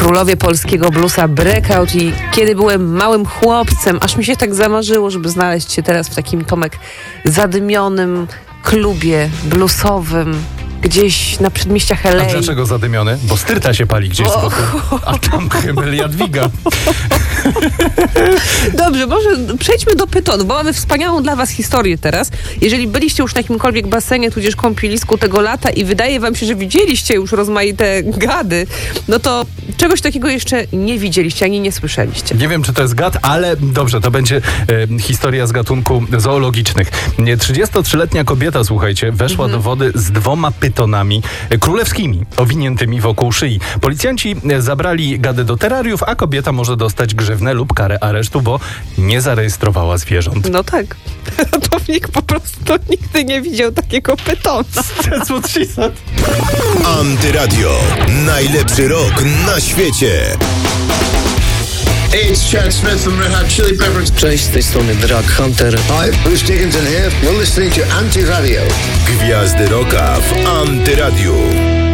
królowie polskiego bluesa Breakout i kiedy byłem małym chłopcem, aż mi się tak zamarzyło, żeby znaleźć się teraz w takim, Tomek, zadymionym klubie bluesowym, gdzieś na przedmieściach LA. A dlaczego zadymiony? Bo styrta się pali gdzieś z boku, a tam Himmel Jadwiga. Dobrze, może przejdźmy do pytonu, bo mamy wspaniałą dla was historię teraz. Jeżeli byliście już na jakimkolwiek basenie, tudzież kąpielisku tego lata i wydaje wam się, że widzieliście już rozmaite gady, no to czegoś takiego jeszcze nie widzieliście, ani nie słyszeliście. Nie wiem, czy to jest gad, ale dobrze, to będzie historia z gatunku zoologicznych. 33-letnia kobieta, słuchajcie, weszła do wody z 2 pytonami królewskimi, owiniętymi wokół szyi. Policjanci zabrali gady do terrariów, a kobieta może dostać grzywnę lub karę aresztu, bo nie zarejestrowała zwierząt. No tak. Ratownik po prostu nigdy nie widział takiego pytona. That's what she said. Antyradio. Najlepszy rok na świecie. Hey, it's Chad Smith from Red Hot Chili Peppers. Cześć, z tej strony Drag Hunter. Hi, Bruce Dickinson here. You're listening to Anti-Radio. Gwiazdy roka w Antyradiu.